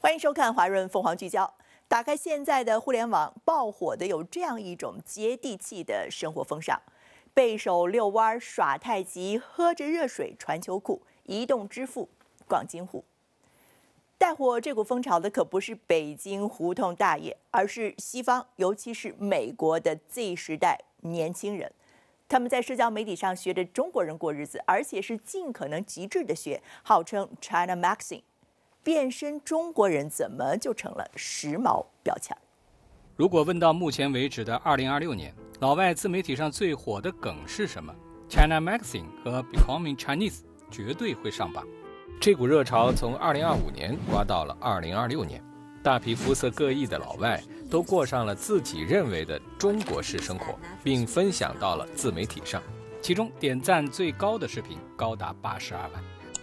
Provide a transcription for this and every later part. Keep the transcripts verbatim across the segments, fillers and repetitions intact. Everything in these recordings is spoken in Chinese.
欢迎收看华润凤凰聚焦。打开现在的互联网，爆火的有这样一种接地气的生活风尚：背手遛弯、耍太极、喝着热水传球裤、移动支付、逛金户。带火这股风潮的可不是北京胡同大爷，而是西方，尤其是美国的 Z 时代年轻人。他们在社交媒体上学着中国人过日子，而且是尽可能极致的学，号称 China Maxing。变身中国人怎么就成了时髦标签？ 如果问到目前为止的二零二六年，老外自媒体上最火的梗是什么 ？China Maxing 和 Becoming Chinese 绝对会上榜。这股热潮从二零二五年刮到了二零二六年，大批肤色各异的老外都过上了自己认为的中国式生活，并分享到了自媒体上。其中点赞最高的视频高达八十二万。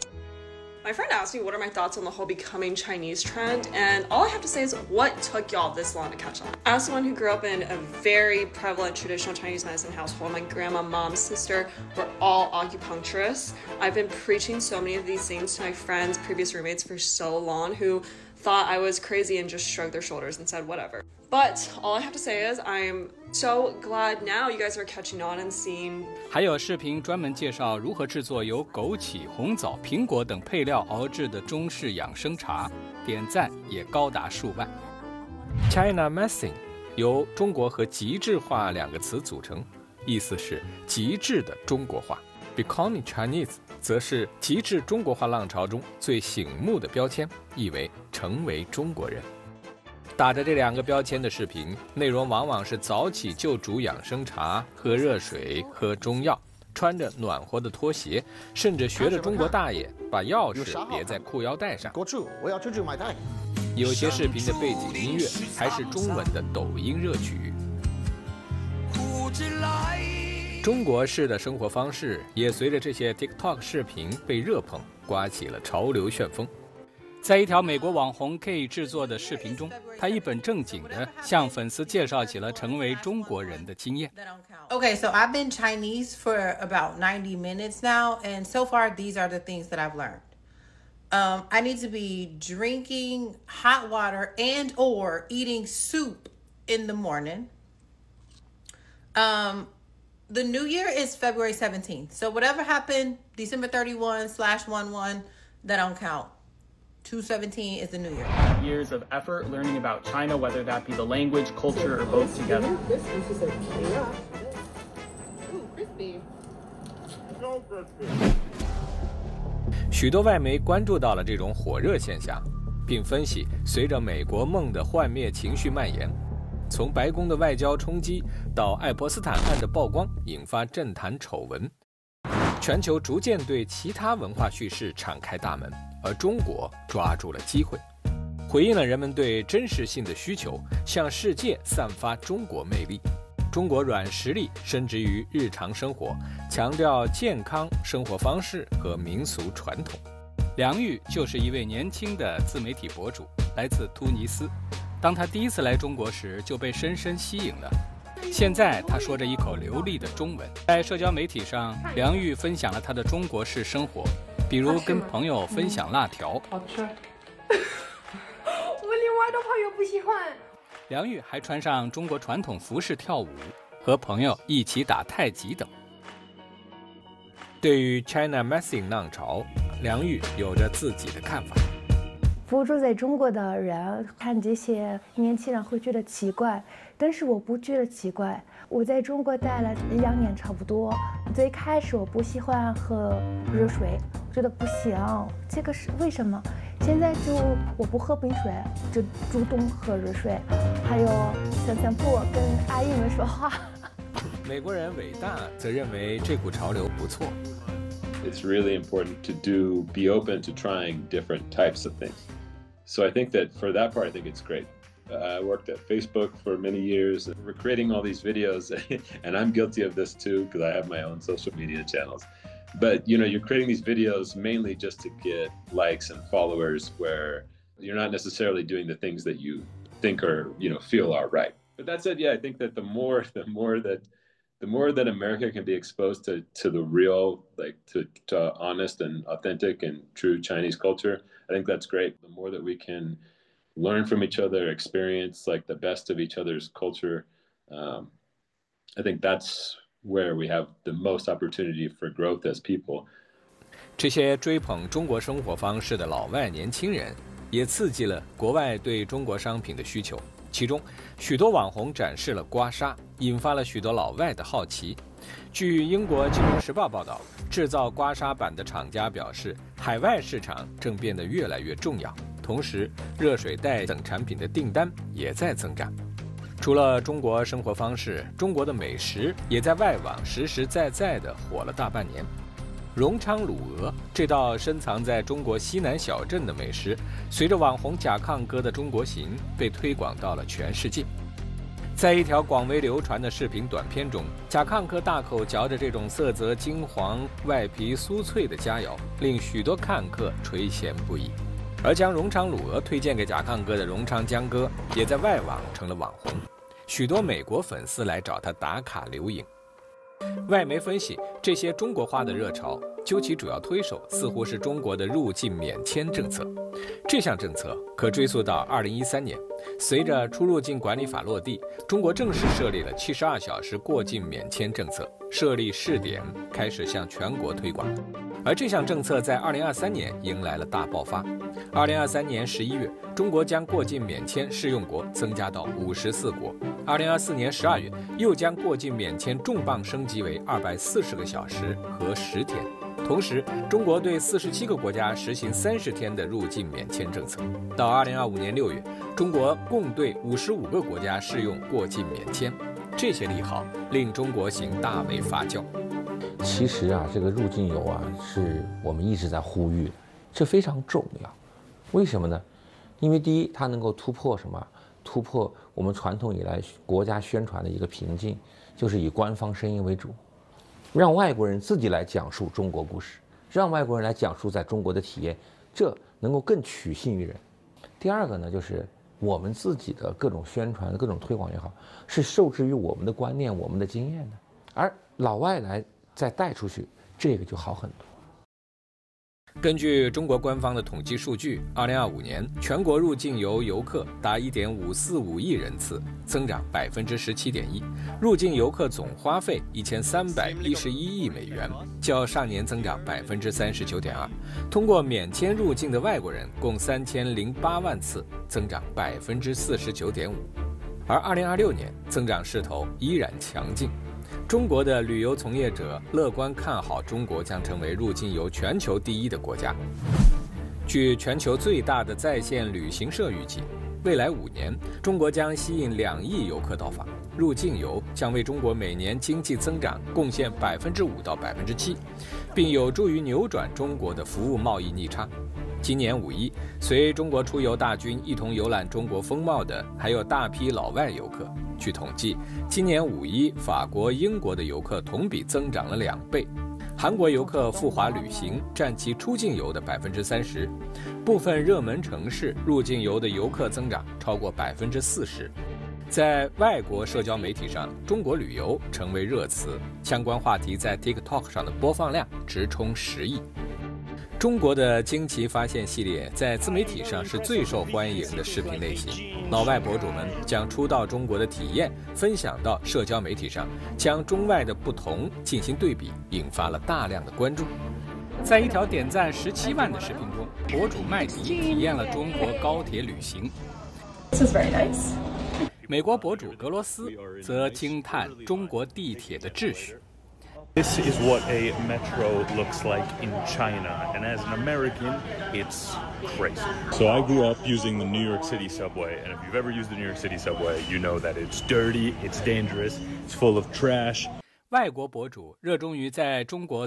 My friend asked me what are my thoughts on the whole becoming Chinese trend, and all I have to say is what took y'all this long to catch on? As someone who grew up in a very prevalent traditional Chinese medicine household, my grandma, mom, sister were all acupuncturists. I've been preaching so many of these things to my friends, previous roommates for so long who thought I was crazy and just shrugged their shoulders and said whatever. But all I have to say is I'm so glad now you guys are catching on and seeing. 还有视频专门介绍如何制作由枸杞、红枣、苹果等配料熬制的中式养生茶，点赞也高达数万。China Maxing 由中国和极致化两个词组成，意思是极致的中国化。Becoming Chinese 则是极致中国化浪潮中最醒目的标签，意为成为中国人。打着这两个标签的视频，内容往往是早起就煮养生茶、喝热水、喝中药，穿着暖和的拖鞋，甚至学着中国大爷把钥匙别在裤腰带上。 我要出去买菜。 有些视频的背景音乐还是中文的抖音热曲。中国式的生活方式也随着这些 TikTok 视频被热捧，刮起了潮流旋风。在一条美国网红 K 制作的视频中，他一本正经地向粉丝介绍起了成为中国人的经验。 Okay, so I've been Chinese for about ninety minutes now, and so far these are the things that I've learned. Um, I need to be drinking hot water and or eating soup in the morning. Um, the new year is February seventeenth. So whatever happened December thirty-first slash one one, that don't count. two seventeen is the new year. Years of effort learning about China, whether that be the language, culture, or both together. Crispy. 许多外媒关注到了这种火热现象，并分析，随着美国梦的幻灭情绪蔓延，从白宫的外交冲击到爱泼斯坦案的曝光，引发政坛丑闻，全球逐渐对其他文化叙事敞开大门，而中国抓住了机会，回应了人们对真实性的需求，向世界散发中国魅力。中国软实力深植于日常生活，强调健康生活方式和民俗传统。梁玉就是一位年轻的自媒体博主，来自突尼斯。当他第一次来中国时，就被深深吸引了。现在他说着一口流利的中文，在社交媒体上，梁玉分享了他的中国式生活，比如跟朋友分享辣条。 好吃。我连外的朋友不喜欢。 梁玉还穿上中国传统服饰跳舞，和朋友一起打太极等。对于 China Maxing 浪潮，梁玉有着自己的看法。 不住在中国的人看这些年轻人会觉得奇怪，但是我不觉得奇怪。我在中国待了两年差不多，最开始我不喜欢喝热水，觉得不行，这个是为什么？现在就我不喝冰水，就主动喝热水，还有散散步，跟阿姨们说话。 美国人伟大则认为这股潮流不错。 It's really important to do, be open to trying different types of things. So I think that for that part, I think it's great. Uh, I worked at Facebook for many years. We're creating all these videos, and I'm guilty of this too because I have my own social media channels. But you know, you're creating these videos mainly just to get likes and followers, where you're not necessarily doing the things that you think are, you know, feel are right. But that said, yeah, I think that the more, the more that the more that America can be exposed to, to the real, like to, to honest and authentic and true Chinese culture, I think that's great. The more that we can learn from each other, experience like the best of each other's culture. Um, I think that's where we have the most opportunity for growth as people. 这些追捧中国生活方式的老外年轻人，也刺激了国外对中国商品的需求。其中，许多网红展示了刮痧，引发了许多老外的好奇。据英国《金融时报》报道，制造刮痧板的厂家表示，海外市场正变得越来越重要，同时热水袋等产品的订单也在增长。除了中国生活方式，中国的美食也在外网实实在在地火了大半年。荣昌卤鹅这道深藏在中国西南小镇的美食，随着网红甲亢哥的中国行被推广到了全世界。在一条广为流传的视频短片中，甲亢哥大口嚼着这种色泽金黄、外皮酥脆的佳肴，令许多看客垂涎不已。而将荣昌卤鹅推荐给甲亢哥的荣昌江哥，也在外网成了网红，许多美国粉丝来找他打卡留影。外媒分析，这些中国化的热潮，究其主要推手似乎是中国的入境免签政策。这项政策可追溯到二零一三年，随着出入境管理法落地，中国正式设立了七十二小时过境免签政策，设立试点，开始向全国推广。而这项政策在二零二三年迎来了大爆发。二零二三年十一月，中国将过境免签适用国增加到五十四国。二零二四年十二月，又将过境免签重磅升级为二百四十个小时和十天。同时，中国对四十七个国家实行三十天的入境免签政策。到二零二五年六月，中国共对五十五个国家适用过境免签。这些利好令中国行大为发酵。 其实啊，这个入境游啊，是我们一直在呼吁的，这非常重要。为什么呢？因为第一，它能够突破什么？突破我们传统以来国家宣传的一个瓶颈，就是以官方声音为主，让外国人自己来讲述中国故事，让外国人来讲述在中国的体验，这能够更取信于人。第二个呢，就是我们自己的各种宣传、各种推广也好，是受制于我们的观念、我们的经验的，而老外来再带出去，这个就好很多。 根据中国官方的统计数据，二零二五年全国入境游游客达一点五四五亿人次，增长百分之十七点一，入境游客总花费一千三百一十一亿美元，较上年增长百分之三十九点二。通过免签入境的外国人共三千零八万次，增长百分之四十九点五。而二零二六年增长势头依然强劲。中国的旅游从业者乐观看好中国将成为入境游全球第一的国家。据全球最大的在线旅行社预计，未来五年，中国将吸引两亿游客到访，入境游将为中国每年经济增长贡献百分之五到百分之七，并有助于扭转中国的服务贸易逆差。今年五一，随中国出游大军一同游览中国风貌的，还有大批老外游客。据统计，今年五一，法国、英国的游客同比增长了两倍。韩国游客赴华旅行占其出境游的百分之三十，部分热门城市入境游的游客增长超过百分之四十。在外国社交媒体上，中国旅游成为热词，相关话题在 TikTok 上的播放量直冲十亿。中国的惊奇发现系列在自媒体上是最受欢迎的视频类型。老外博主们将初到中国的体验分享到社交媒体上，将中外的不同进行对比，引发了大量的关注。在一条点赞十七万的视频中，博主麦迪体验了中国高铁旅行。 This is very nice. 美国博主格罗斯则惊叹中国地铁的秩序。 This is what a metro looks like in China, and as an American, it's crazy. So I grew up using the New York City subway, and if you've ever used the New York City subway, you know that it's dirty, it's dangerous, it's full of trash. 外国博主热衷于在中国